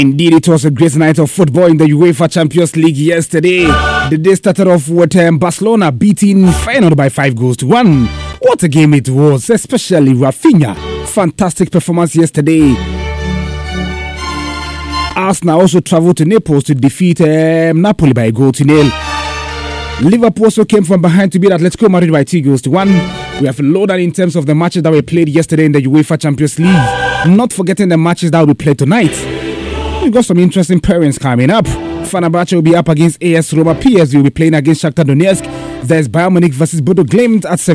Indeed, it was a great night of football in the UEFA Champions League yesterday. The day started off with Barcelona beating Feyenoord by 5-1. What a game it was, especially Rafinha. Fantastic performance yesterday. Arsenal also travelled to Naples to defeat Napoli by 1-0. Liverpool also came from behind to beat Atletico Madrid by 2-1. We have loaded in terms of the matches that we played yesterday in the UEFA Champions League. Not forgetting the matches that will be played tonight. We've got some interesting pairings coming up. Fenerbahce will be up against AS Roma. PSV will be playing against Shakhtar Donetsk. There's Bayern Munich versus Bodo Glimt at 7.